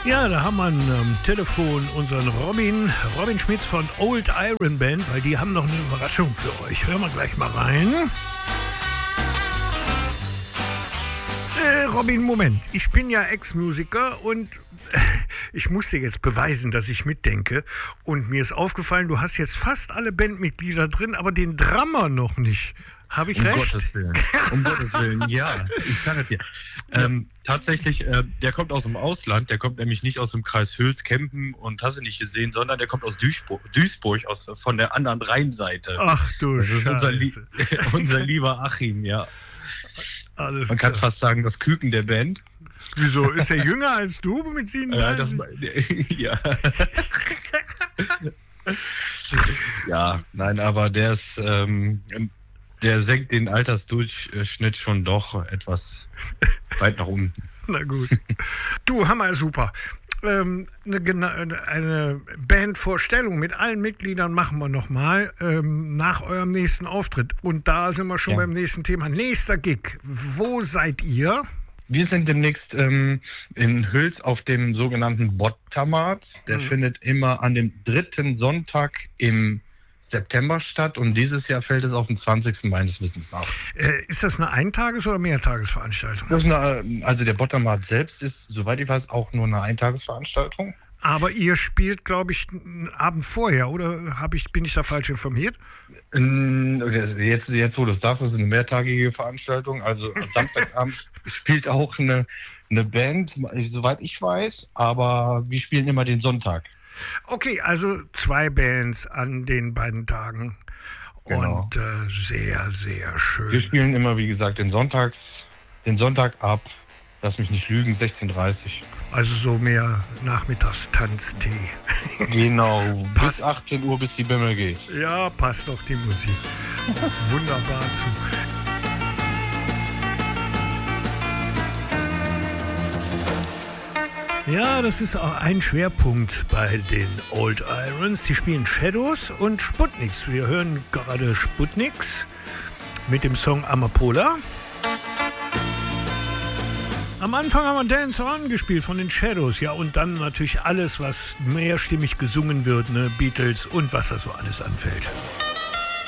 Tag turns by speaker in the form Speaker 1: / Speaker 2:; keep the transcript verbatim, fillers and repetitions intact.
Speaker 1: Ja, da haben wir am ähm, Telefon unseren Robin, Robin Schmitz von Old Iron Band, weil die haben noch eine Überraschung für euch. Hören wir gleich mal rein. Äh, Robin, Moment. Ich bin ja Ex-Musiker und äh, ich muss dir jetzt beweisen, dass ich mitdenke. Und mir ist aufgefallen, du hast jetzt fast alle Bandmitglieder drin, aber den Drummer noch nicht. Habe ich
Speaker 2: um
Speaker 1: recht?
Speaker 2: Um Gottes Willen. Um Gottes Willen, ja. Ich sage es dir. Ähm, tatsächlich, äh, der kommt aus dem Ausland. Der kommt nämlich nicht aus dem Kreis Hülz, Kempen und hast du nicht gesehen, sondern der kommt aus Duisburg, Duisburg aus, von der anderen Rheinseite.
Speaker 1: Ach du
Speaker 2: Das ist unser, Lie-
Speaker 1: Scheiße.
Speaker 2: unser lieber Achim, ja.
Speaker 1: Alles
Speaker 2: Man
Speaker 1: klar.
Speaker 2: kann fast sagen, das Küken der Band.
Speaker 1: Wieso? Ist er jünger als du mit siebenunddreißig?
Speaker 2: Ja, das, ja. Ja, nein, aber der ist, ähm, der senkt den Altersdurchschnitt schon doch etwas weit nach unten.
Speaker 1: Na gut. Du, Hammer, super. Ähm, eine, eine Bandvorstellung mit allen Mitgliedern machen wir nochmal ähm, nach eurem nächsten Auftritt. Und da sind wir schon
Speaker 2: Ja.
Speaker 1: beim nächsten Thema. Nächster Gig. Wo seid ihr?
Speaker 2: Wir sind demnächst ähm, in Hüls auf dem sogenannten Bottamat. Der
Speaker 1: Mhm.
Speaker 2: findet immer an dem dritten Sonntag im September statt und dieses Jahr fällt es auf den zwanzigsten meines Wissens nach.
Speaker 1: Äh, ist das eine Eintages- oder Mehrtagesveranstaltung?
Speaker 2: Das ist eine, also der Bottamat selbst ist, soweit ich weiß, auch nur eine Eintagesveranstaltung.
Speaker 1: Aber ihr spielt, glaube ich, einen Abend vorher, oder hab ich, bin ich da falsch informiert?
Speaker 2: Ähm, Jetzt, jetzt wo du es sagst, das ist eine mehrtagige Veranstaltung. Also samstagsabends spielt auch eine, eine Band, soweit ich weiß, aber wir spielen immer den Sonntag.
Speaker 1: Okay, also zwei Bands an den beiden Tagen.
Speaker 2: Genau.
Speaker 1: Und äh, sehr, sehr schön.
Speaker 2: Wir spielen immer, wie gesagt, den Sonntags, den Sonntag ab, lass mich nicht lügen, sechzehn Uhr dreißig.
Speaker 1: Also so mehr Nachmittagstanztee.
Speaker 2: Genau,
Speaker 1: Passt.
Speaker 2: bis achtzehn Uhr, bis die Bimmel geht.
Speaker 1: Ja, passt doch die Musik. Wunderbar zu. Ja, das ist auch ein Schwerpunkt bei den Old Irons. Die spielen Shadows und Sputniks. Wir hören gerade Sputniks mit dem Song Amapola. Am Anfang haben wir Dance On gespielt von den Shadows, ja, und dann natürlich alles, was mehrstimmig gesungen wird, ne, Beatles und was da so alles anfällt.